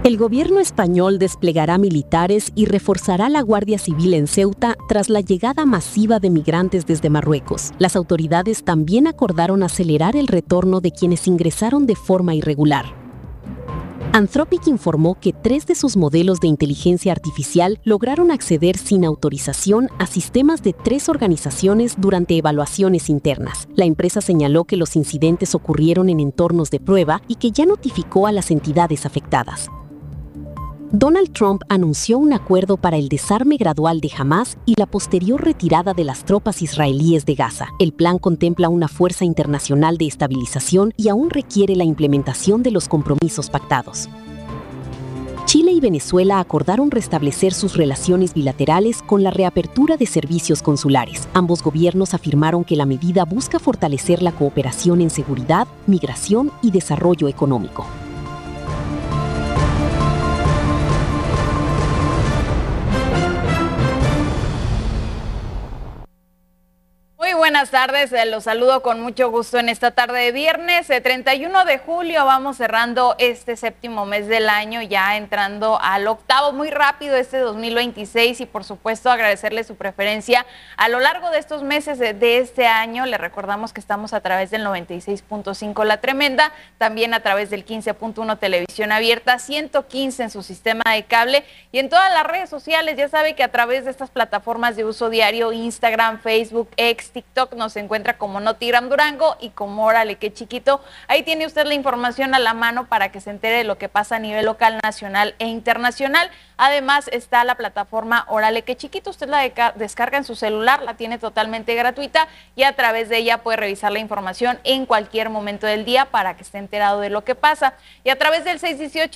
El gobierno español desplegará militares y reforzará la Guardia Civil en Ceuta tras la llegada masiva de migrantes desde Marruecos. Las autoridades también acordaron acelerar el retorno de quienes ingresaron de forma irregular. Anthropic informó que 3 de sus modelos de inteligencia artificial lograron acceder sin autorización a sistemas de 3 organizaciones durante evaluaciones internas. La empresa señaló que los incidentes ocurrieron en entornos de prueba y que ya notificó a las entidades afectadas. Donald Trump anunció un acuerdo para el desarme gradual de Hamás y la posterior retirada de las tropas israelíes de Gaza. El plan contempla una fuerza internacional de estabilización y aún requiere la implementación de los compromisos pactados. Chile y Venezuela acordaron restablecer sus relaciones bilaterales con la reapertura de servicios consulares. Ambos gobiernos afirmaron que la medida busca fortalecer la cooperación en seguridad, migración y desarrollo económico. Muy buenas tardes, los saludo con mucho gusto en esta tarde de viernes, 31 de julio, vamos cerrando este séptimo mes del año, ya entrando al octavo, muy rápido este 2026 y por supuesto agradecerle su preferencia a lo largo de estos meses de este año. Le recordamos que estamos a través del 96.5 La Tremenda, también a través del 15.1 Televisión Abierta, 115 en su sistema de cable y en todas las redes sociales. Ya sabe que a través de estas plataformas de uso diario, Instagram, Facebook, X, TikTok, nos encuentra como Notigram Durango y como Órale Qué Chiquito. Ahí tiene usted la información a la mano para que se entere de lo que pasa a nivel local, nacional e internacional. Además está la plataforma Órale Qué Chiquito, usted la descarga en su celular, la tiene totalmente gratuita y a través de ella puede revisar la información en cualquier momento del día para que esté enterado de lo que pasa. Y a través del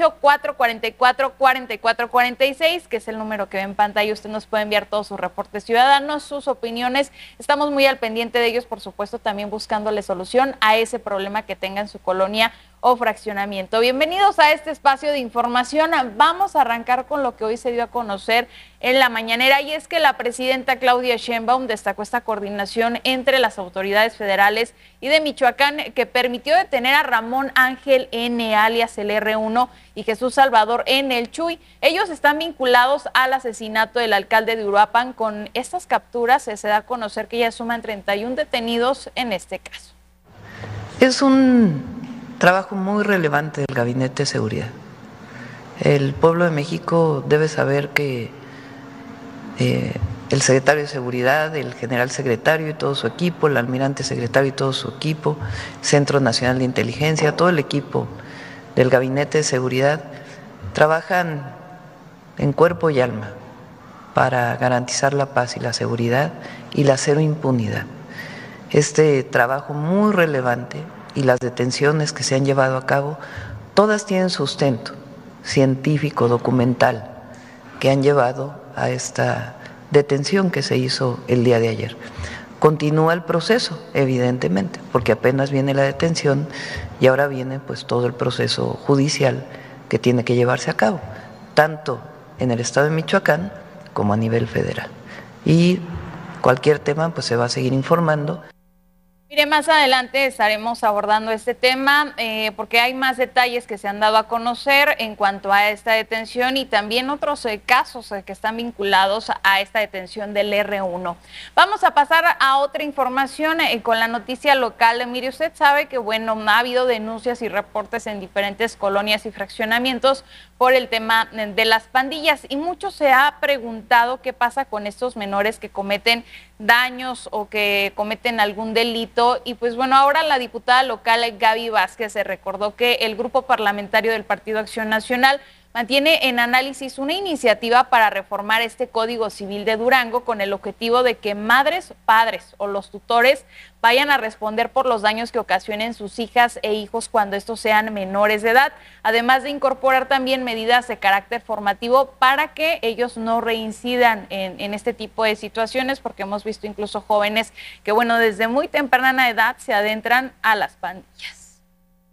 618-444-4446, que es el número que ve en pantalla, usted nos puede enviar todos sus reportes ciudadanos, sus opiniones. Estamos muy al pendiente de ellos, por supuesto, también buscándole solución a ese problema que tenga en su colonia o fraccionamiento. Bienvenidos a este espacio de información. Vamos a arrancar con lo que hoy se dio a conocer en la mañanera, y es que la presidenta Claudia Sheinbaum destacó esta coordinación entre las autoridades federales y de Michoacán que permitió detener a Ramón Ángel N., alias el R1, y Jesús Salvador N., el Chuy. Ellos están vinculados al asesinato del alcalde de Uruapan. Con estas capturas se da a conocer que ya suman 31 detenidos en este caso. Es un trabajo muy relevante del Gabinete de Seguridad. El pueblo de México debe saber que el secretario de Seguridad, el general secretario y todo su equipo, el almirante secretario y todo su equipo, Centro Nacional de Inteligencia, todo el equipo del Gabinete de Seguridad trabajan en cuerpo y alma para garantizar la paz y la seguridad y la cero impunidad. Este trabajo muy relevante y las detenciones que se han llevado a cabo, todas tienen sustento científico, documental, que han llevado a esta detención que se hizo el día de ayer. Continúa el proceso, evidentemente, porque apenas viene la detención y ahora viene pues todo el proceso judicial que tiene que llevarse a cabo, tanto en el estado de Michoacán como a nivel federal. Y cualquier tema pues se va a seguir informando. Mire, más adelante estaremos abordando este tema porque hay más detalles que se han dado a conocer en cuanto a esta detención y también otros casos que están vinculados a esta detención del R1. Vamos a pasar a otra información con la noticia local. Mire, usted sabe que bueno, ha habido denuncias y reportes en diferentes colonias y fraccionamientos por el tema de las pandillas y mucho se ha preguntado qué pasa con estos menores que cometen daños o que cometen algún delito. Y pues bueno, ahora la diputada local Gaby Vázquez se recordó que el grupo parlamentario del Partido Acción Nacional mantiene en análisis una iniciativa para reformar este Código Civil de Durango con el objetivo de que madres, padres o los tutores vayan a responder por los daños que ocasionen sus hijas e hijos cuando estos sean menores de edad, además de incorporar también medidas de carácter formativo para que ellos no reincidan en este tipo de situaciones, porque hemos visto incluso jóvenes que, bueno, desde muy temprana edad se adentran a las pandillas.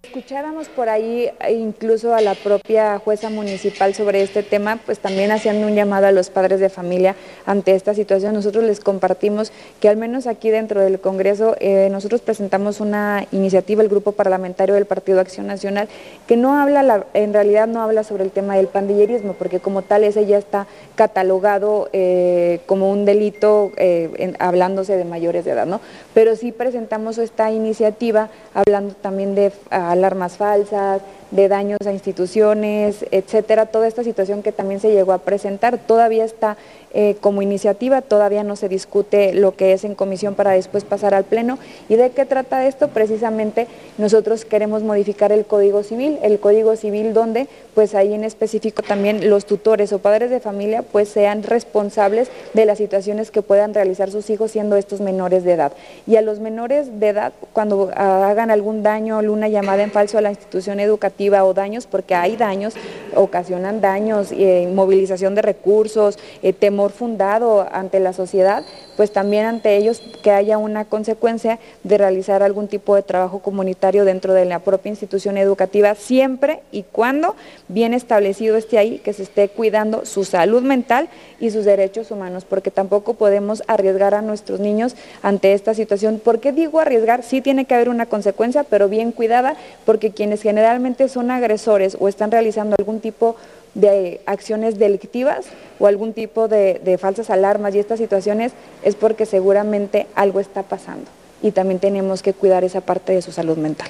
Escucháramos por ahí incluso a la propia jueza municipal sobre este tema, pues también haciendo un llamado a los padres de familia ante esta situación. Nosotros les compartimos que al menos aquí dentro del Congreso nosotros presentamos una iniciativa, el Grupo Parlamentario del Partido Acción Nacional, que no habla, en realidad no habla sobre el tema del pandillerismo, porque como tal ese ya está catalogado como un delito hablándose de mayores de edad, ¿no? Pero sí presentamos esta iniciativa hablando también de alarmas falsas, de daños a instituciones, etcétera, toda esta situación que también se llegó a presentar, todavía está como iniciativa, todavía no se discute lo que es en comisión para después pasar al pleno. ¿Y de qué trata esto? Precisamente nosotros queremos modificar el Código Civil donde pues ahí en específico también los tutores o padres de familia pues sean responsables de las situaciones que puedan realizar sus hijos siendo estos menores de edad. Y a los menores de edad, cuando hagan algún daño, una llamada en falso a la institución educativa o daños, porque hay daños, ocasionan daños, movilización de recursos, temor fundado ante la sociedad, pues también ante ellos que haya una consecuencia de realizar algún tipo de trabajo comunitario dentro de la propia institución educativa, siempre y cuando bien establecido esté ahí, que se esté cuidando su salud mental y sus derechos humanos, porque tampoco podemos arriesgar a nuestros niños ante esta situación. ¿Por qué digo arriesgar? Sí tiene que haber una consecuencia, pero bien cuidada, porque quienes generalmente son agresores o están realizando algún tipo de acciones delictivas o algún tipo de falsas alarmas y estas situaciones es porque seguramente algo está pasando y también tenemos que cuidar esa parte de su salud mental.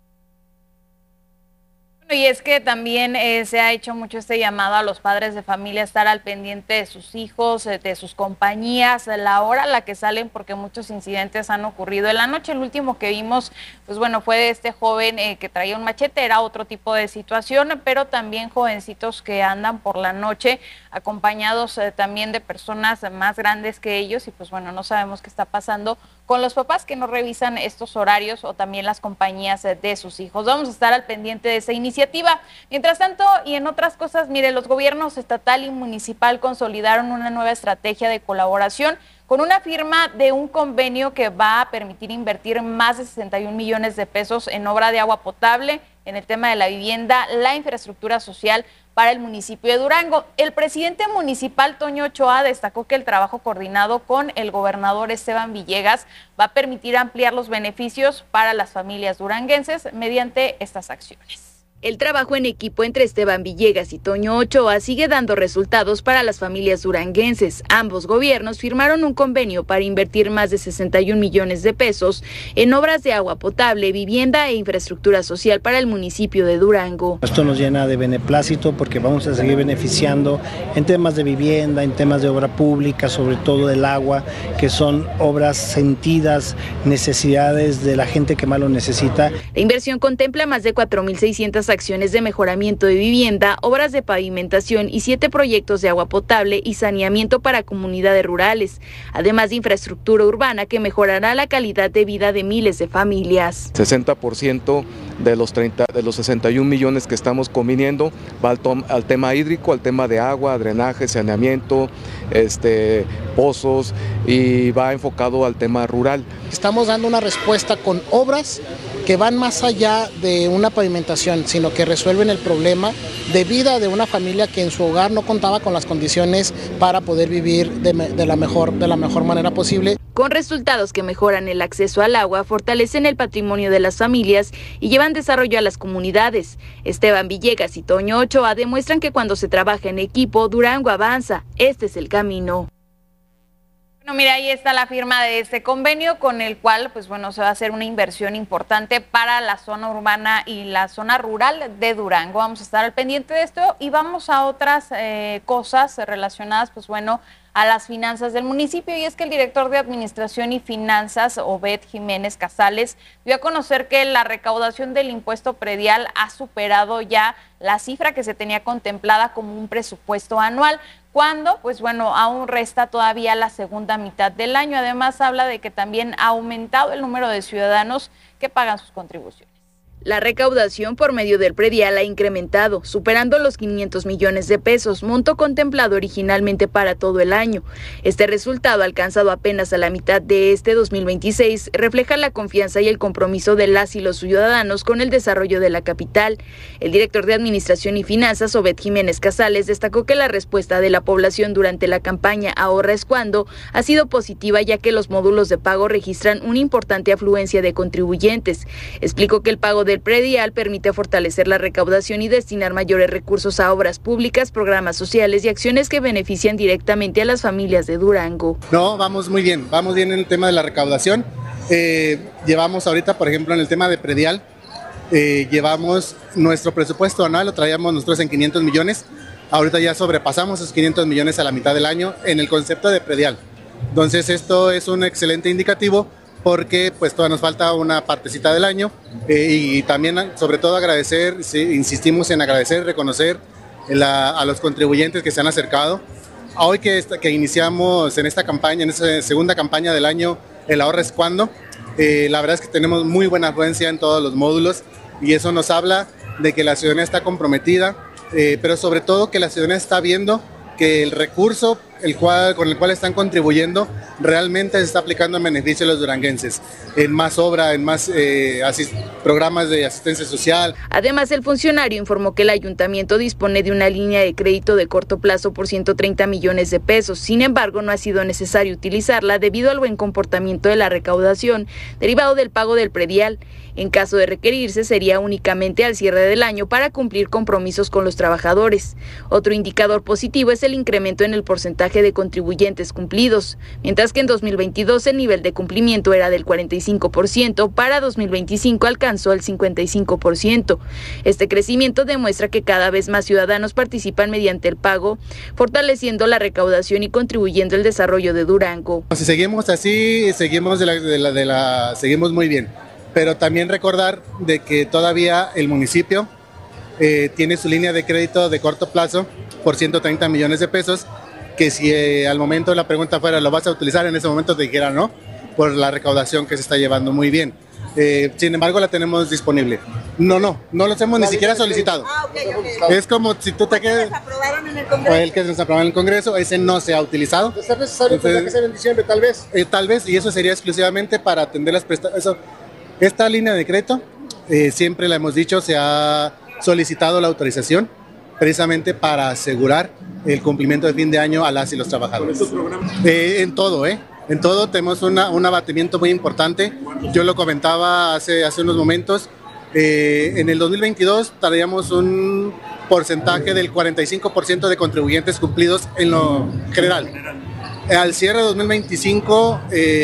Y es que también se ha hecho mucho este llamado a los padres de familia a estar al pendiente de sus hijos, de sus compañías, de la hora a la que salen, porque muchos incidentes han ocurrido en la noche. El último que vimos, pues bueno, fue de este joven que traía un machete, era otro tipo de situación, pero también jovencitos que andan por la noche acompañados también de personas más grandes que ellos y pues bueno, no sabemos qué está pasando con los papás que no revisan estos horarios o también las compañías de sus hijos. Vamos a estar al pendiente de esa iniciativa. Mientras tanto, y en otras cosas, mire, los gobiernos estatal y municipal consolidaron una nueva estrategia de colaboración con una firma de un convenio que va a permitir invertir más de 61 millones de pesos en obra de agua potable, en el tema de la vivienda, la infraestructura social para el municipio de Durango. El presidente municipal, Toño Ochoa, destacó que el trabajo coordinado con el gobernador Esteban Villegas va a permitir ampliar los beneficios para las familias duranguenses mediante estas acciones. El trabajo en equipo entre Esteban Villegas y Toño Ochoa sigue dando resultados para las familias duranguenses. Ambos gobiernos firmaron un convenio para invertir más de 61 millones de pesos en obras de agua potable, vivienda e infraestructura social para el municipio de Durango. Esto nos llena de beneplácito porque vamos a seguir beneficiando en temas de vivienda, en temas de obra pública, sobre todo del agua, que son obras sentidas, necesidades de la gente que más lo necesita. La inversión contempla más de 4.600 acciones de mejoramiento de vivienda, obras de pavimentación y 7 proyectos de agua potable y saneamiento para comunidades rurales, además de infraestructura urbana que mejorará la calidad de vida de miles de familias. 60% de los 61 millones que estamos conviniendo va al tema hídrico, al tema de agua, drenaje, saneamiento, pozos, y va enfocado al tema rural. Estamos dando una respuesta con obras que van más allá de una pavimentación, sino que resuelven el problema de vida de una familia que en su hogar no contaba con las condiciones para poder vivir de la mejor manera posible. Con resultados que mejoran el acceso al agua, fortalecen el patrimonio de las familias y llevan desarrollo a las comunidades. Esteban Villegas y Toño Ochoa demuestran que cuando se trabaja en equipo, Durango avanza. Este es el camino. Bueno, mira, ahí está la firma de este convenio con el cual, pues bueno, se va a hacer una inversión importante para la zona urbana y la zona rural de Durango. Vamos a estar al pendiente de esto y vamos a otras cosas relacionadas, pues bueno, a las finanzas del municipio, y es que el director de Administración y Finanzas, Obed Jiménez Casales, dio a conocer que la recaudación del impuesto predial ha superado ya la cifra que se tenía contemplada como un presupuesto anual, cuando, pues bueno, aún resta todavía la segunda mitad del año. Además, habla de que también ha aumentado el número de ciudadanos que pagan sus contribuciones. La recaudación por medio del predial ha incrementado, superando los 500 millones de pesos, monto contemplado originalmente para todo el año. Este resultado, alcanzado apenas a la mitad de este 2026, refleja la confianza y el compromiso de las y los ciudadanos con el desarrollo de la capital. El director de Administración y Finanzas, Obed Jiménez Casales, destacó que la respuesta de la población durante la campaña Ahorra es Cuando ha sido positiva, ya que los módulos de pago registran una importante afluencia de contribuyentes. Explicó que el pago del predial permite fortalecer la recaudación y destinar mayores recursos a obras públicas, programas sociales y acciones que benefician directamente a las familias de Durango. No, vamos bien en el tema de la recaudación. Llevamos ahorita, por ejemplo, en el tema de predial, llevamos nuestro presupuesto anual, lo traíamos nosotros en 500 millones, ahorita ya sobrepasamos esos 500 millones a la mitad del año en el concepto de predial. Entonces esto es un excelente indicativo, porque pues todavía nos falta una partecita del año y también sobre todo agradecer, insistimos en agradecer, reconocer a los contribuyentes que se han acercado. Hoy que iniciamos en esta campaña, en esta segunda campaña del año, el Ahorra es Cuando, la verdad es que tenemos muy buena afluencia en todos los módulos y eso nos habla de que la ciudadanía está comprometida, pero sobre todo que la ciudadanía está viendo que el recurso con el cual están contribuyendo realmente se está aplicando en beneficio de los duranguenses, en más obra, en más programas de asistencia social. Además, el funcionario informó que el ayuntamiento dispone de una línea de crédito de corto plazo por 130 millones de pesos. Sin embargo, no ha sido necesario utilizarla debido al buen comportamiento de la recaudación derivado del pago del predial. En caso de requerirse, sería únicamente al cierre del año para cumplir compromisos con los trabajadores. Otro indicador positivo es el incremento en el porcentaje de contribuyentes cumplidos, mientras que en 2022 el nivel de cumplimiento era del 45%, para 2025 alcanzó el 55%. Este crecimiento demuestra que cada vez más ciudadanos participan mediante el pago, fortaleciendo la recaudación y contribuyendo al desarrollo de Durango. Si seguimos así, seguimos seguimos muy bien. Pero también recordar de que todavía el municipio tiene su línea de crédito de corto plazo por 130 millones de pesos, que si al momento de la pregunta fuera ¿lo vas a utilizar?, en ese momento te dijera no, por la recaudación que se está llevando muy bien. Sin embargo, la tenemos disponible. No los hemos ni siquiera solicitado. Okay. Es como si tú te quedes... el que se nos aprobó en el Congreso, ese no se ha utilizado. ¿Es necesario que sea en diciembre, tal vez? Tal vez, y eso sería exclusivamente para atender las prestaciones. Esta línea de crédito, siempre la hemos dicho, se ha solicitado la autorización precisamente para asegurar el cumplimiento de fin de año a las y los trabajadores. En todo tenemos un abatimiento muy importante. Yo lo comentaba hace unos momentos. En el 2022 traíamos un porcentaje del 45% de contribuyentes cumplidos en lo general. Al cierre de 2025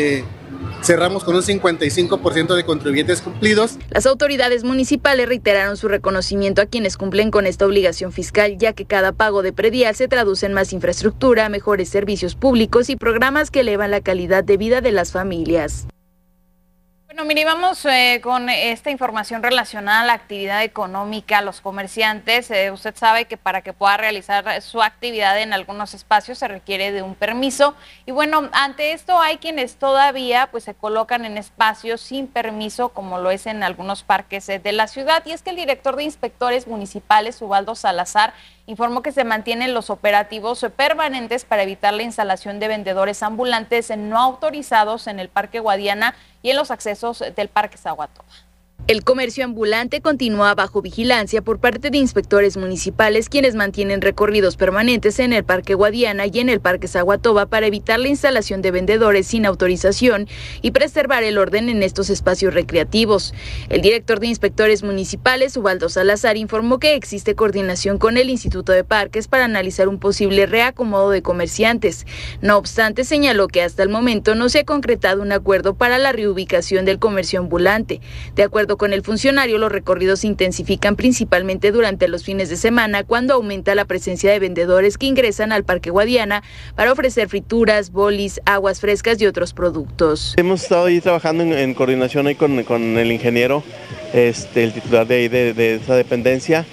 cerramos con un 55% de contribuyentes cumplidos. Las autoridades municipales reiteraron su reconocimiento a quienes cumplen con esta obligación fiscal, ya que cada pago de predial se traduce en más infraestructura, mejores servicios públicos y programas que elevan la calidad de vida de las familias. Bueno, mire, vamos con esta información relacionada a la actividad económica, los comerciantes. Usted sabe que para que pueda realizar su actividad en algunos espacios se requiere de un permiso. Y bueno, ante esto hay quienes todavía pues se colocan en espacios sin permiso, como lo es en algunos parques de la ciudad. Y es que el director de Inspectores Municipales, Ubaldo Salazar, informó que se mantienen los operativos permanentes para evitar la instalación de vendedores ambulantes no autorizados en el Parque Guadiana y en los accesos del Parque Zaguatoba. El comercio ambulante continúa bajo vigilancia por parte de inspectores municipales, quienes mantienen recorridos permanentes en el Parque Guadiana y en el Parque Zaguatoba para evitar la instalación de vendedores sin autorización y preservar el orden en estos espacios recreativos. El director de inspectores municipales, Ubaldo Salazar, informó que existe coordinación con el Instituto de Parques para analizar un posible reacomodo de comerciantes. No obstante, señaló que hasta el momento no se ha concretado un acuerdo para la reubicación del comercio ambulante. De acuerdo con el funcionario, los recorridos se intensifican principalmente durante los fines de semana, cuando aumenta la presencia de vendedores que ingresan al Parque Guadiana para ofrecer frituras, bolis, aguas frescas y otros productos. Hemos estado ahí trabajando en coordinación ahí con el ingeniero, el titular de ahí de esa dependencia.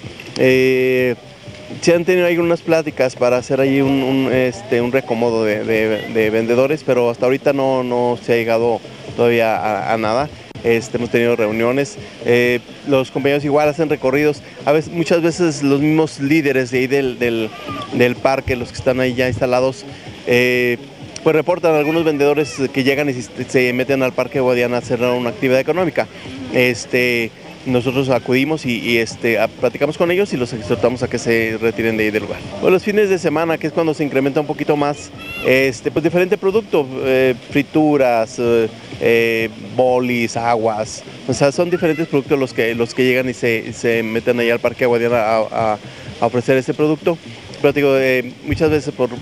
Se han tenido ahí unas pláticas para hacer ahí un reacomodo de vendedores, pero hasta ahorita no se ha llegado todavía a nada. hemos tenido reuniones, los compañeros igual hacen recorridos, muchas veces los mismos líderes de ahí del parque, los que están ahí ya instalados, pues reportan a algunos vendedores que llegan y se meten al Parque Guadiana a hacer una actividad económica. Nosotros acudimos y platicamos con ellos y los exhortamos a que se retiren de ahí del lugar. Pues los fines de semana, que es cuando se incrementa un poquito más, pues diferente producto, frituras, bolis, aguas, o sea, son diferentes productos los que llegan y se meten ahí al Parque Guadiana a ofrecer este producto. Pero digo, muchas veces por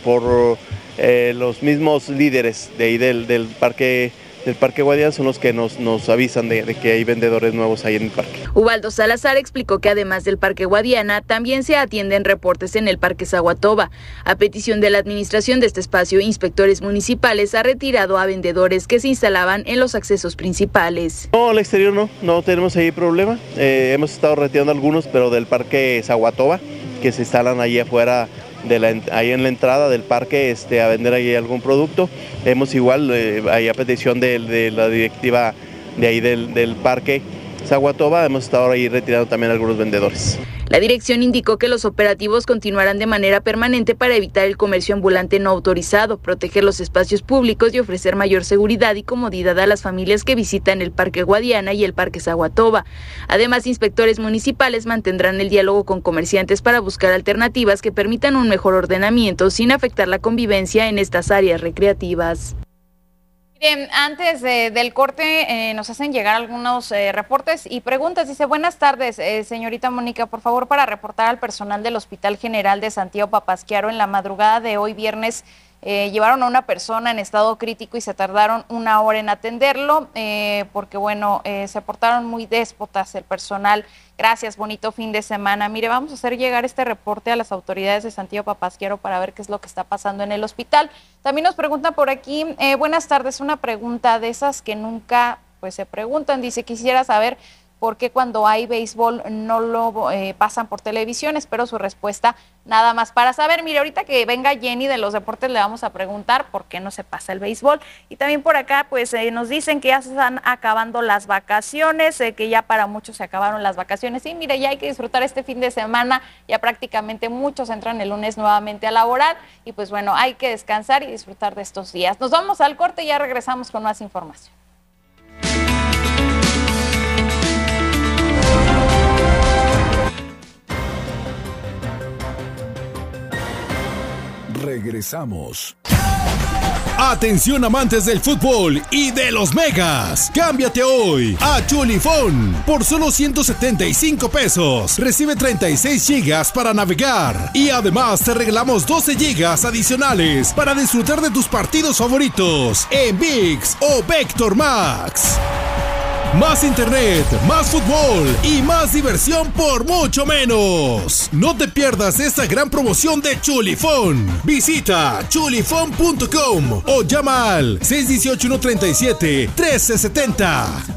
los mismos líderes de ahí del Parque Guadiana son los que nos avisan de que hay vendedores nuevos ahí en el parque. Ubaldo Salazar explicó que además del Parque Guadiana, también se atienden reportes en el Parque Zaguatoba. A petición de la administración de este espacio, inspectores municipales han retirado a vendedores que se instalaban en los accesos principales. No, al exterior no tenemos ahí problema. Hemos estado retirando algunos, pero del Parque Zaguatoba, que se instalan ahí afuera, ahí en la entrada del parque, a vender ahí algún producto. Hemos igual, ahí a petición de la directiva de ahí del parque Zaguatoba, hemos estado ahí retirando también algunos vendedores. La dirección indicó que los operativos continuarán de manera permanente para evitar el comercio ambulante no autorizado, proteger los espacios públicos y ofrecer mayor seguridad y comodidad a las familias que visitan el Parque Guadiana y el Parque Zaguatoba. Además, inspectores municipales mantendrán el diálogo con comerciantes para buscar alternativas que permitan un mejor ordenamiento sin afectar la convivencia en estas áreas recreativas. Miren, antes del corte nos hacen llegar algunos reportes y preguntas. Dice, buenas tardes, señorita Mónica, por favor, para reportar al personal del Hospital General de Santiago Papasquiaro en la madrugada de hoy viernes. Llevaron a una persona en estado crítico y se tardaron 1 hora en atenderlo porque, bueno, se portaron muy déspotas el personal. Gracias, bonito fin de semana. Mire, vamos a hacer llegar este reporte a las autoridades de Santiago Papasquiaro para ver qué es lo que está pasando en el hospital. También nos preguntan por aquí, buenas tardes, una pregunta de esas que nunca pues se preguntan. Dice, quisiera saber por qué cuando hay béisbol no lo pasan por televisión. Espero su respuesta nada más para saber. Mire, ahorita que venga Jenny de los deportes le vamos a preguntar por qué no se pasa el béisbol. Y también por acá pues nos dicen que ya se están acabando las vacaciones, que ya para muchos se acabaron las vacaciones. Sí, mire, ya hay que disfrutar este fin de semana. Ya prácticamente muchos entran el lunes nuevamente a laborar y pues bueno, hay que descansar y disfrutar de estos días. Nos vamos al corte y ya regresamos con más información. Regresamos. Atención amantes del fútbol y de los megas. Cámbiate hoy a Chulifón. Por solo 175 pesos. Recibe 36 gigas para navegar. Y además te regalamos 12 gigas adicionales para disfrutar de tus partidos favoritos en ViX o Vector Max. Más internet, más fútbol y más diversión por mucho menos. No te pierdas esta gran promoción de Chulifón. Visita chulifón.com o llama al 618-137-1370.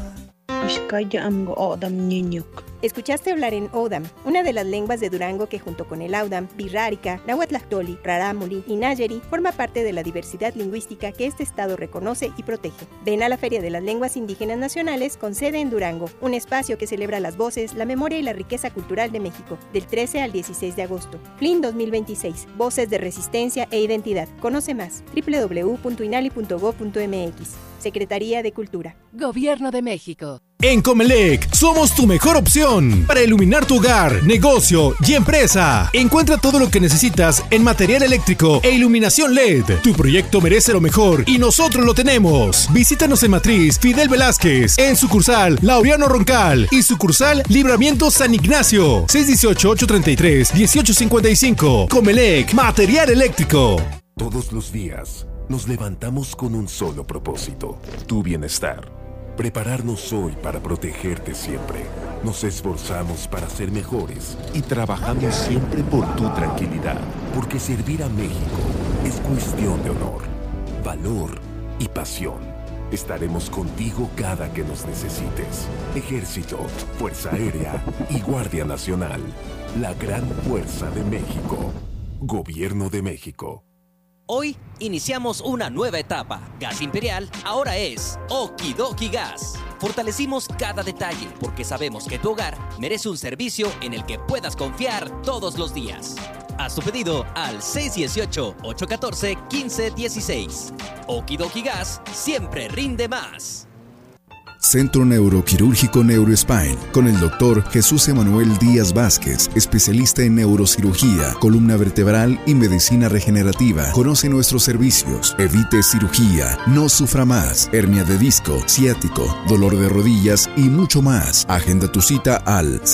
Escuchaste hablar en Odam, una de las lenguas de Durango que junto con el Audam, Birrárica, Nahuatlactoli, Rarámuri y Nayeri forma parte de la diversidad lingüística que este estado reconoce y protege. Ven a la Feria de las Lenguas Indígenas Nacionales con sede en Durango, un espacio que celebra las voces, la memoria y la riqueza cultural de México, del 13 al 16 de agosto. FLIN 2026, Voces de Resistencia e Identidad. Conoce más, www.inali.gov.mx. Secretaría de Cultura. Gobierno de México. En Comelec somos tu mejor opción para iluminar tu hogar, negocio y empresa. Encuentra todo lo que necesitas en material eléctrico e iluminación LED. Tu proyecto merece lo mejor y nosotros lo tenemos. Visítanos en Matriz Fidel Velázquez, en sucursal Laureano Roncal y sucursal Libramiento San Ignacio. 618-833-1855. Comelec, material eléctrico. Todos los días nos levantamos con un solo propósito: tu bienestar. Prepararnos hoy para protegerte siempre. Nos esforzamos para ser mejores y trabajamos siempre por tu tranquilidad, porque servir a México es cuestión de honor, valor y pasión. Estaremos contigo cada que nos necesites. Ejército, Fuerza Aérea y Guardia Nacional. La gran fuerza de México. Gobierno de México. Hoy iniciamos una nueva etapa. Gas Imperial ahora es Okidoki Gas. Fortalecimos cada detalle porque sabemos que tu hogar merece un servicio en el que puedas confiar todos los días. Haz tu pedido al 618-814-1516. Okidoki Gas siempre rinde más. Centro Neuroquirúrgico Neurospine, con el doctor Jesús Emanuel Díaz Vázquez, especialista en neurocirugía, columna vertebral y medicina regenerativa. Conoce nuestros servicios. Evite cirugía, no sufra más, hernia de disco, ciático, dolor de rodillas y mucho más. Agenda tu cita al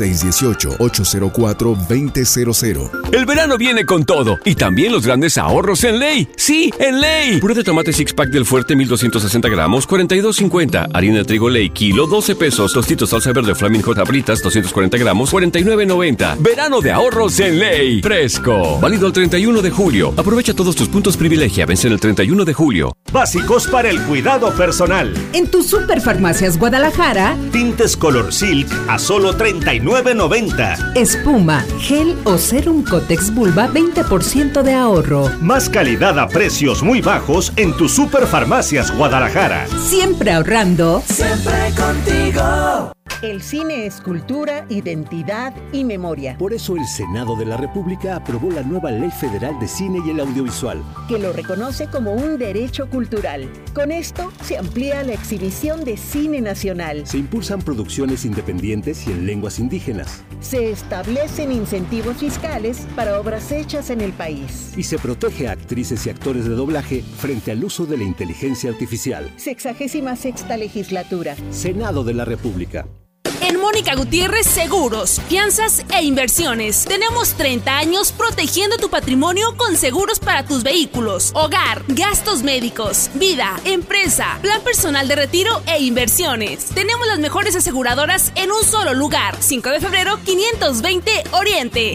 618-804-2000. El verano viene con todo y también los grandes ahorros en Ley. Sí, en Ley. Puré de tomate six pack del Fuerte 1260 gramos, 42.50. Harina de trigo Ley kilo, 12 pesos. Tostitos salsa verde Flaming Hot Abritas, 240 gramos, 49.90. Verano de ahorros en Ley. Fresco. Válido el 31 de julio. Aprovecha todos tus puntos privilegia. Vencen el 31 de julio. Básicos para el cuidado personal. En tu Superfarmacias Guadalajara. Tintes Color Silk a solo $39.90. Espuma, gel o serum Cotex Vulva, 20% de ahorro. Más calidad a precios muy bajos en tu Superfarmacias Guadalajara. Siempre ahorrando. Siempre contigo. El cine es cultura, identidad y memoria. Por eso el Senado de la República aprobó la nueva Ley Federal de Cine y el Audiovisual, que lo reconoce como un derecho cultural. Con esto se amplía la exhibición de cine nacional. Se impulsan producciones independientes y en lenguas indígenas. Se establecen incentivos fiscales para obras hechas en el país. Y se protege a actrices y actores de doblaje frente al uso de la inteligencia artificial. 66ª Legislatura. Senado de la República. En Mónica Gutiérrez Seguros, Fianzas e Inversiones. Tenemos 30 años protegiendo tu patrimonio con seguros para tus vehículos, hogar, gastos médicos, vida, empresa, plan personal de retiro e inversiones. Tenemos las mejores aseguradoras en un solo lugar. 5 de febrero, 520 Oriente.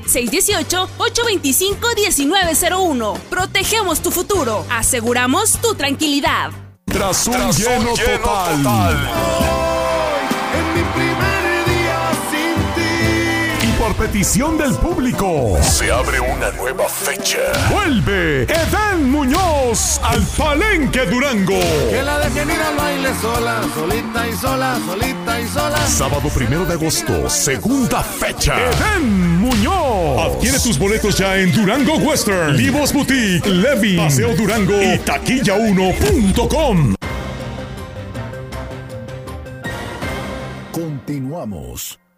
618-825-1901. Protegemos tu futuro. Aseguramos tu tranquilidad. Tras un lleno total. En mi primer día sin ti. Y por petición del público, se abre una nueva fecha. Vuelve Edén Muñoz al Palenque Durango. Que la dejen ir al baile sola, solita y sola, solita y sola. Sábado 1 de agosto, segunda fecha. Edén Muñoz. Adquiere tus boletos ya en Durango Western, Vivos Boutique, Levi, Paseo Durango y taquilla1.com. Continuamos.